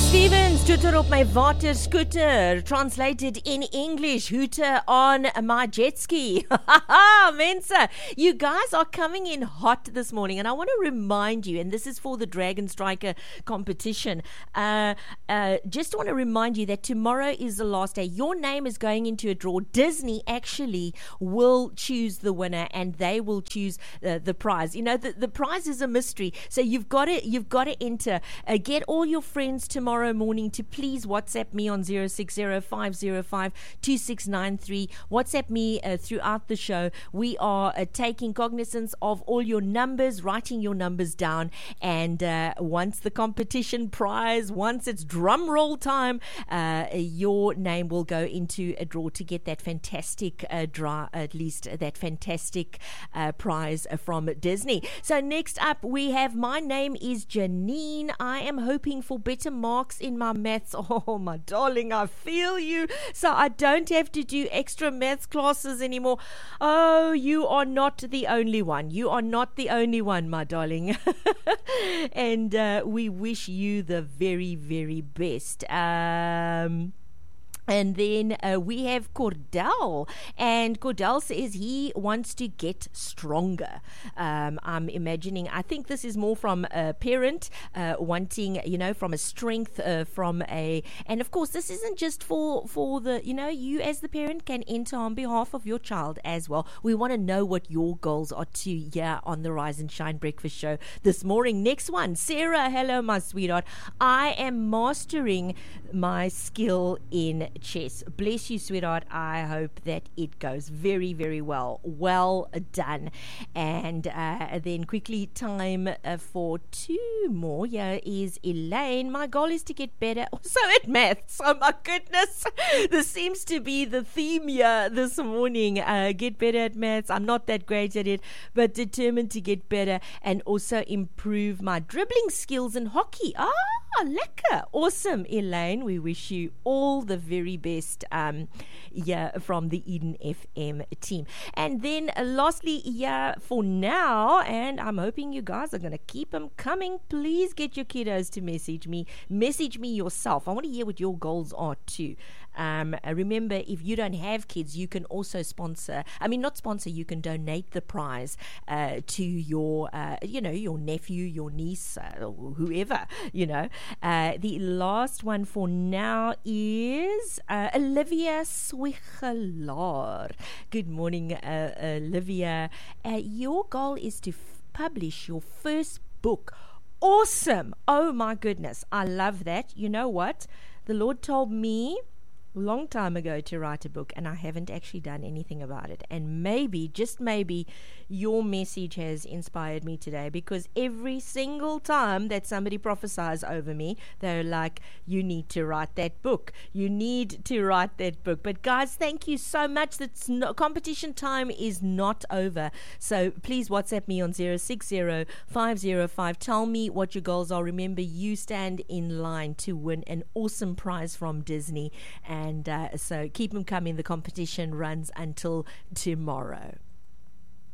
Stevens, toeter op my water scooter, translated in English, hooter on my jet ski. Mensa, you guys are coming in hot this morning, and I want to remind you, and this is for the Dragon Striker competition, just want to remind you that tomorrow is the last day. Your name is going into a draw. Disney actually will choose the winner, and they will choose the prize. You know, the prize is a mystery, so you've got to enter. Get all your friends tomorrow morning to please WhatsApp me on 0605052693. WhatsApp me throughout the show. We are taking cognizance of all your numbers, writing your numbers down, and once the competition prize, once it's drum roll time, your name will go into a draw to get that fantastic prize from Disney. So next up we have My Name is Janine. I am hoping for better marks in my maths. Oh, my darling, I feel you. So I don't have to do extra maths classes anymore. Oh, you are not the only one. You are not the only one, my darling. And we wish you the very, very best. And then we have Cordell, and Cordell says he wants to get stronger. I'm imagining, I think this is more from a parent wanting, from a strength, and of course this isn't just for the, you as the parent can enter on behalf of your child as well. We want to know what your goals are too, on the Rise and Shine Breakfast Show this morning. Next one, Sarah, hello my sweetheart. I am mastering my skill in chess. Bless you, sweetheart. I hope that it goes very, very well. Well done. And then quickly time for two more. Here is Elaine. My goal is to get better also at maths. Oh my goodness. This seems to be the theme here this morning. Get better at maths. I'm not that great at it, but determined to get better and also improve my dribbling skills in hockey. Lekker. Awesome, Elaine. We wish you all the very best from the Eden FM team. And then lastly, for now, and I'm hoping you guys are going to keep them coming, please get your kiddos to message me. Message me yourself. I want to hear what your goals are too. Remember, if you don't have kids, you can also you can donate the prize to your your nephew, your niece, or whoever, The last one for now is Olivia Swichelaar. Good morning, Olivia. Your goal is to publish your first book. Awesome. Oh my goodness. I love that. You know what? The Lord told me long time ago to write a book, and I haven't actually done anything about it. And maybe, just maybe, your message has inspired me today, because every single time that somebody prophesies over me, they're like, you need to write that book. You need to write that book. But guys, thank you so much. Competition time is not over. So please WhatsApp me on 060505. Tell me what your goals are. Remember, you stand in line to win an awesome prize from Disney. And so keep them coming. The competition runs until tomorrow.